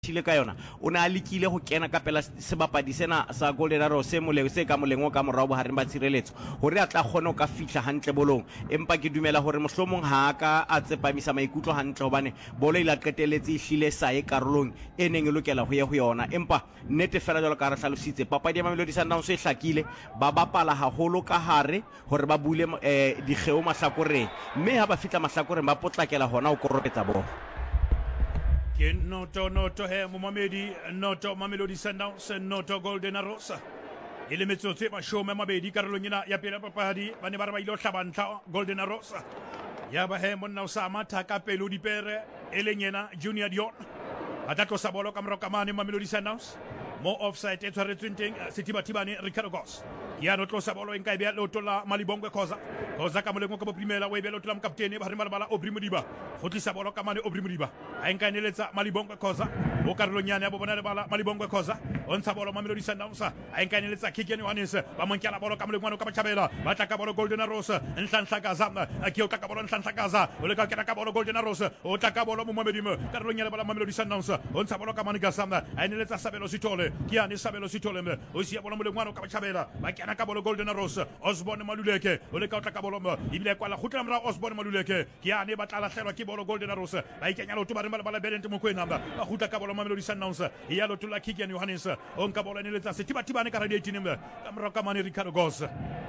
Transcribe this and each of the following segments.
Chile ka yona o ne a lekile go kena ka pela sebapadi sena sa Golden Arrows se moleng se ka molengo ka morao bohareng ba tshireletso hore a tla kgona ka fihla hantle bolong empa ke dumela hore mohlomong ha ka a tsepamisa maikutlo hantle hobane bolo ile qetelletse hlile sa e karolong e neng e lokela ho ya ho yona empa nnete fela jalo ka re hlalositse papadi ya Mamelodi Sundowns e hlakile ba bapala haholo ka hare hore ba bule dikgeo mahlakoreng mme ha ba fitla mahlakoreng ba potlakela hona o korobetsa bolo. Noto he Momamedi, noto Mamelodi Sundowns, noto Golden Arrows. Ile metsotso ba shome mabedi karolong ena ya pele papadi ba ne ba re ba ile hlabantla Golden Arrows. Ya ba he monna Usama Thaka pelo dipere eleng yena Junior Dion. A tla tlosa bolo ka morao ka mane Mamelodi Sundowns. Mo offside e tshwaretsweng teng Setibatibane Ricardo Goss. Ya no tlosa bolo enka be lo tola Malibongwe Khoza ka molengo ka boprimela we be lo tola mokaptene ba re malabala Obri Modiba. Go tlisa bolo ka mane Obri Modiba. A enka neletsa Malibongwe Khoza mo karolong nyane ya bona le bala Malibongwe Khoza o ntsha bolo Mamelodi Sundowns a enka neletsa Kikian Johannes ba monkela bolo ka molengo ka Bachabela ba tla ka bolo Golden Arrows Nhlanhla Gaza a ke o tla ka bolo Nhlanhla Gaza o le ka kena ka bolo Golden Arrows o tla ka bolo mo Momamedi karolong nyane bala Mamelodi Sundowns o ntsha bolo ka mane Gaza a neletsa Sabelo Sithole Kiane Sabelo Sithole o sia bolo molengwana ka Bachabela ba kena ka bolo Golden Arrows Osborne Maluleke o le ka o tla ka bolo ibile kwa la khutla mra Osborne Maluleke Kiane ba tla lahlelwa ke bolo Golden Arrows ba ikenya lo tuba re bala Belente Mokwena ba khutla ka bolo Mamelodi Sundowns ya lo tula Kikian Johannes o nka bolo ne letsa Setibatibane ka radio 18 ka mra ka mane Ricardo Goss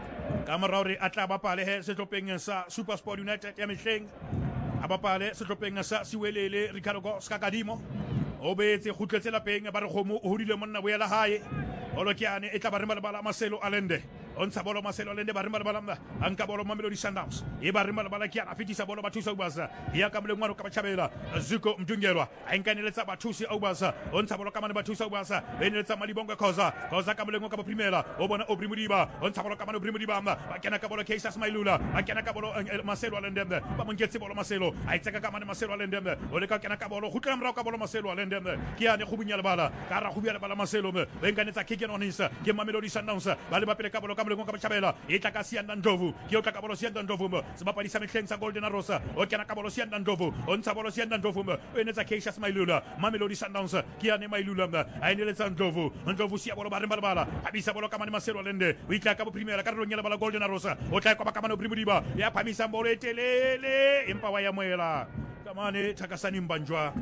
ka mra re atla ba pale he setlopeng sa SuperSport United ya mehleng a ba pale setlopeng sa Siwelele Ricardo Goss ka kadimo o betse khutletse lapeng ba re khomo o hodile monna boela hae Olokiane e tla ba re bala Marcelo Allende on sa bolo Marcelo Allende ba re bala anka bolo Mamelodi Sundowns e ba re bala kiana fitisa bolo bathusa ubasa ya ka molengwana ka Bachabela Zuko Mdungelwa a enkaneletsa bathusi ubasa on sa bolo ka mane bathusa ubasa beneletsa Malibongwe Khoza ka molengo ka boprimela o bona Obri Modiba on sa bolo ka mane Obri Modiba ba kena ka bolo Keisa Smailula a kena ka bolo Marcelo Allende ba mongetse bolo Marcelo a itseka ka mane Marcelo Allende o le ka kena ka bolo hutla mra ka bolo Marcelo Allende kiane khubunya le bala ka ra khubunya le bala Marcelo be enkanetsa Kikian Johannes ke Mamelodi Sundowns ba le bapele ka bolo ka molengo ka Bachabela e tla ka Sianda Ndlovu ke o tla ka bolo Sianda Ndlovu sebapadi sa mehleng sa Golden Arrows o kena ka bolo Sianda Ndlovu o ntsha bolo Sianda Ndlovu o enetsa Keisa Smailula Mamelodi Sundowns ke ane Mailula a eneletsa Ndlovu sia bolo ba re bala habisa bolo ka mane Marcelo Allende o itla ka bo primera ka rongela bala Golden Arrows o tla ka ba ka mane Obri Modiba ya phamisa bolo etelele empa wa ya moela ka mane Thakasani Mbanjwa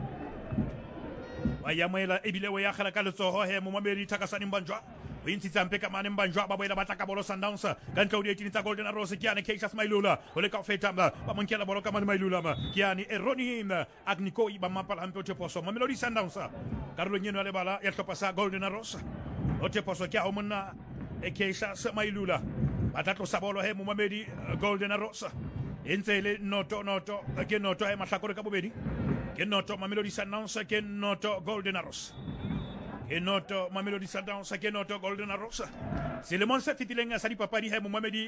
wa ya moela ebile we ya khala ka letsoho he Momamedi Thakasani Mbanjwa o intshitsa mpe ka mane Mbanjwa ba boela ba tla ka bolo Sundowns ka ntle o di 18 tsa Golden Arrows Kiane Keisa Smailula o le ka feta ba monkela bolo ka mane Mailula Kiane Eronim Agnikoi ba mapala hampe o teposo Mamelodi Sundowns karolong eno le bala ya hlopha sa Golden Arrows o teposo ke ha monna Keisa Smailula ba tla tlosa bolo he Momamedi Golden Arrows entse le noto ke noto e mahlakore ka bobedi ke noto Mamelodi Sundowns ke noto Golden Arrows ke noto Mamelodi Sundowns ke noto Golden Arrows selemong se fetileng sa dipapadi he Momamedi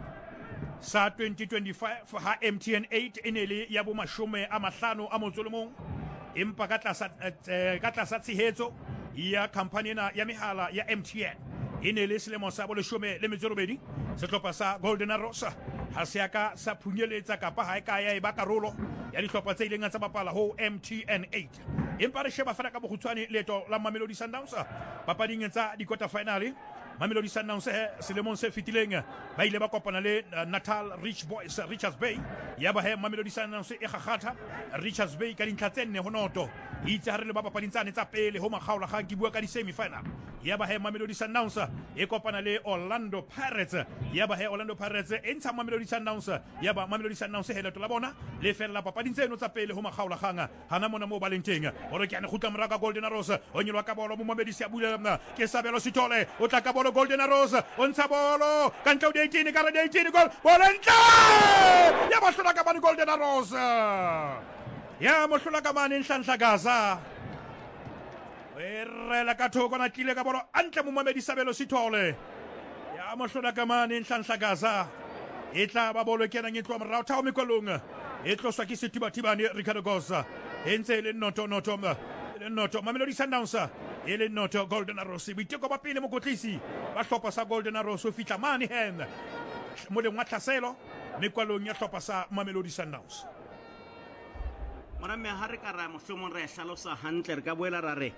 sa 2025 ha MTN 8 enele ya bo mashome a mahlano a motsolomong empa ka tlasa tshehetso ya company na ya mehala ya MTN enele selemong sa bo leshome le metsorobedi setlopha sa Golden Arrows ha se aka sa phunyeletsa kapa ha e ka ya e ba karolo ya dihlopha tse ileng tsa bapala ho MTN 8 empa re sheba fana ka bokgutshwane leto la Mamelodi Sundowns papading tsa di quarter finale Mamelodi Sundowns selemong se fetileng ba ile ba kopana le Natal Richards Bay ya ba he Mamelodi Sundowns e gagata Richards Bay ka dintlha tse 4 ho noto itse ha re le ba papading tsane tsa pele ho makgaola ga ke bua ka di semi final ya ba he Mamelodi Sundowns e kopana le Orlando Pirates ya ba he Orlando Pirates e ntsha Mamelodi Sundowns ya ba Mamelodi Sundowns he leto la bona le fela papading tseno tsa pele ho makgaola ganga hana mona mo balenteng hore ke ane khutla mraka Golden Arrows o nyelwa ka bolo mo Momamedi se a bulela ke Sabelo Sithole o tla ka bolo Golden Arrows on sa bolo ka ntle o di 18 ka re di 18 gol bolenta ya ba hlola ka mane Golden Arrows ya mo hlola ka mane Nhlanhla Gaza rela ka thoko na tlile ka bolo antle mo Momamedi Sabelo Sithole ya mo hlola ka mane Nhlanhla Gaza e tla ba bolo kena ngitlo morao thao mekolong e tloswa ke Setibatibane Ricardo Goss entse le noto Mamelodi Sundowns e le noto Golden Arrows boiteko ba pele mokotlisi ba hlopha sa Golden Arrows o fitla mane hen mo le ngwa tlhaselo mekwalong ya hlopha sa Mamelodi Sundowns moramme ha re ka ra mohlomong re hlalosa hantle re ka boela ra re